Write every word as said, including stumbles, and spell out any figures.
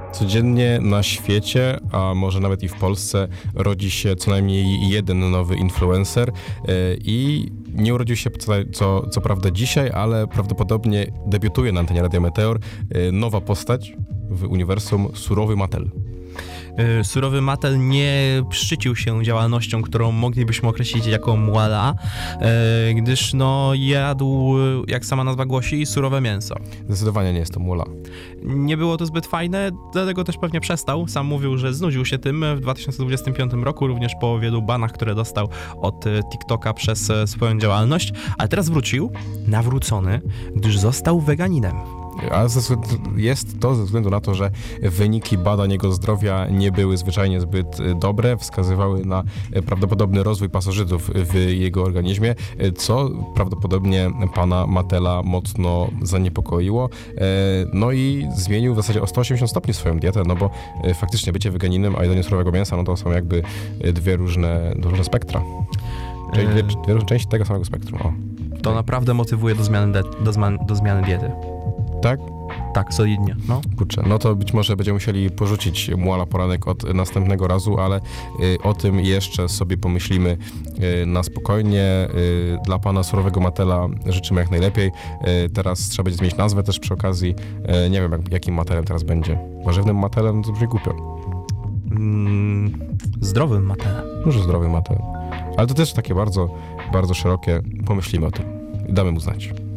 Codziennie na świecie, a może nawet i w Polsce, rodzi się co najmniej jeden nowy influencer i nie urodził się co, co, co prawda dzisiaj, ale prawdopodobnie debiutuje na antenie Radia Meteor nowa postać w uniwersum Surowy Mattel. Surowy Mattel nie szczycił się działalnością, którą moglibyśmy określić jako muala, gdyż no jadł, jak sama nazwa głosi, surowe mięso. Zdecydowanie nie jest to muala. Nie było to zbyt fajne, dlatego też pewnie przestał. Sam mówił, że znudził się tym w dwa tysiące dwudziestym piątym roku, również po wielu banach, które dostał od TikToka przez swoją działalność, ale teraz wrócił, nawrócony, gdyż został weganinem. A jest to ze względu na to, że wyniki badań jego zdrowia nie były zwyczajnie zbyt dobre, wskazywały na prawdopodobny rozwój pasożytów w jego organizmie, co prawdopodobnie pana Mattela mocno zaniepokoiło. No i zmienił w zasadzie o sto osiemdziesiąt stopni swoją dietę, no bo faktycznie bycie weganinem, a jedzenie surowego mięsa, no to są jakby dwie różne, różne spektra. Czyli dwie, dwie różne części tego samego spektrum. O. To naprawdę motywuje do zmiany, de- do, zma- do zmiany diety. Tak? Tak, solidnie. No. Kurczę, no to być może będziemy musieli porzucić muala poranek od następnego razu, ale y, o tym jeszcze sobie pomyślimy y, na spokojnie. Y, dla pana Surowego Mattela życzymy jak najlepiej. Y, teraz trzeba będzie zmienić nazwę też przy okazji. Y, nie wiem, jak, jakim Mattelem teraz będzie. Warzywnym Mattelem? To brzmi głupio. Mm, zdrowym Mattelem. Może zdrowy Mattel. Ale to też takie bardzo, bardzo szerokie. Pomyślimy o tym i damy mu znać.